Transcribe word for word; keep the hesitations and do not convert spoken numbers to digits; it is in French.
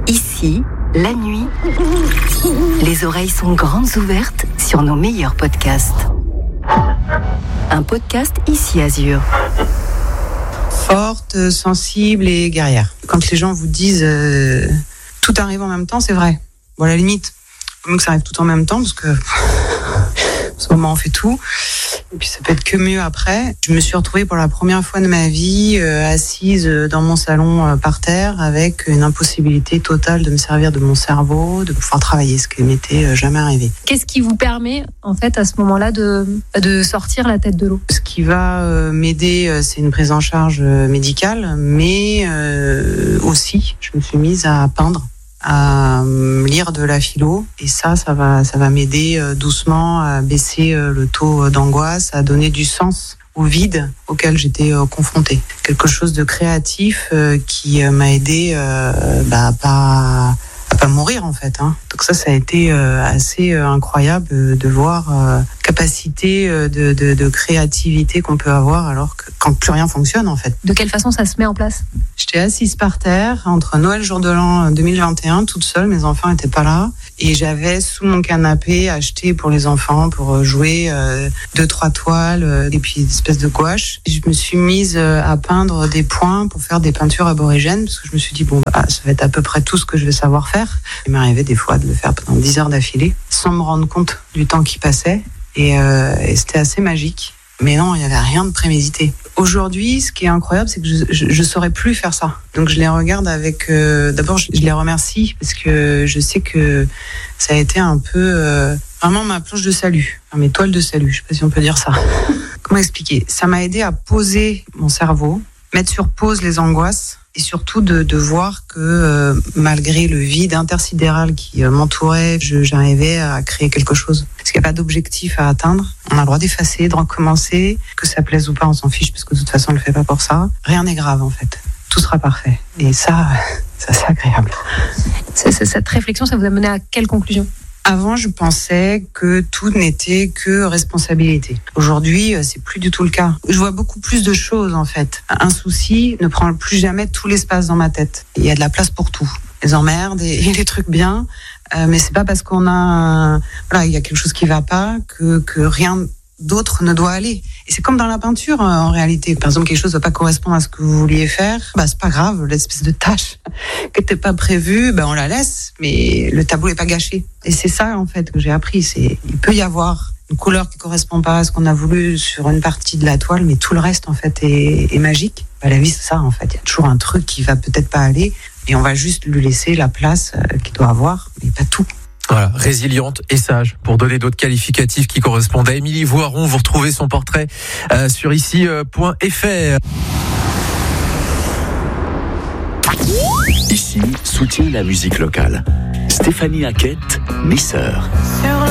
Ici, la nuit, les oreilles sont grandes ouvertes sur nos meilleurs podcasts. Un podcast Ici Azur. Forte, sensible et guerrière. Quand les gens vous disent euh, tout arrive en même temps, c'est vrai. Bon, à la limite, il faut mieux que ça arrive tout en même temps parce que en ce moment on fait tout. Et puis ça peut être que mieux après. Je me suis retrouvée pour la première fois de ma vie euh, assise dans mon salon euh, par terre avec une impossibilité totale de me servir de mon cerveau, de pouvoir travailler, ce qui m'était euh, jamais arrivé. Qu'est-ce qui vous permet en fait à ce moment-là de, de sortir la tête de l'eau ? Ce qui va euh, m'aider, euh, c'est une prise en charge euh, médicale, mais euh, aussi je me suis mise à peindre, à lire de la philo, et ça, ça va, ça va m'aider euh, doucement à baisser euh, le taux d'angoisse, à donner du sens au vide auquel j'étais euh, confrontée. Quelque chose de créatif euh, qui euh, m'a aidé euh, bah, à pas à pas mourir en fait. Hein. Donc ça, ça a été euh, assez euh, incroyable euh, de voir euh, capacité euh, de, de, de créativité qu'on peut avoir alors que quand plus rien fonctionne en fait. De quelle façon ça se met en place ? J'étais assise par terre entre Noël jour de l'an deux mille vingt et un, toute seule, mes enfants n'étaient pas là. Et j'avais sous mon canapé acheté pour les enfants, pour jouer, euh, deux, trois toiles, euh, et puis une espèce de gouache. Et je me suis mise à peindre des points pour faire des peintures aborigènes, parce que je me suis dit, bon, bah, ça va être à peu près tout ce que je vais savoir faire. Il m'arrivait des fois de le faire pendant dix heures d'affilée, sans me rendre compte du temps qui passait. Et, euh, et c'était assez magique. Mais non, il n'y avait rien de prémédité. Aujourd'hui, ce qui est incroyable, c'est que je ne saurais plus faire ça. Donc je les regarde avec... Euh, d'abord, je, je les remercie parce que je sais que ça a été un peu... Euh, vraiment ma planche de salut, enfin, mes toiles de salut, je ne sais pas si on peut dire ça. Comment expliquer ? Ça m'a aidé à poser mon cerveau, mettre sur pause les angoisses, et surtout de, de voir que euh, malgré le vide intersidéral qui euh, m'entourait, je, j'arrivais à créer quelque chose. Parce qu'il n'y a pas d'objectif à atteindre. On a le droit d'effacer, de recommencer. Que ça plaise ou pas, on s'en fiche, parce que de toute façon, on ne le fait pas pour ça. Rien n'est grave, en fait. Tout sera parfait. Et ça, ça c'est agréable. C'est, c'est, cette réflexion, ça vous a mené à quelle conclusion ? Avant, je pensais que tout n'était que responsabilité. Aujourd'hui, c'est plus du tout le cas. Je vois beaucoup plus de choses, en fait. Un souci ne prend plus jamais tout l'espace dans ma tête. Il y a de la place pour tout. Les emmerdes et les trucs bien. Euh, mais c'est pas parce qu'on a, un... voilà, il y a quelque chose qui va pas que, que rien d'autre ne doit aller. Et c'est comme dans la peinture, en réalité. Par exemple, quelque chose ne va pas correspondre à ce que vous vouliez faire. Bah, c'est pas grave, l'espèce de tâche qui n'était pas prévue, bah, on la laisse, mais le tableau n'est pas gâché. Et c'est ça, en fait, que j'ai appris. C'est, il peut y avoir une couleur qui correspond pas à ce qu'on a voulu sur une partie de la toile, mais tout le reste, en fait, est, est magique. Bah, la vie, c'est ça, en fait. Il y a toujours un truc qui va peut-être pas aller, et on va juste lui laisser la place qu'il doit avoir, mais pas tout. Voilà, résiliente et sage, pour donner d'autres qualificatifs qui correspondent à Émilie Voiron. Vous retrouvez son portrait euh, sur ici point f r. Ici soutient la musique locale. Stéphanie Hackett, mes sœurs.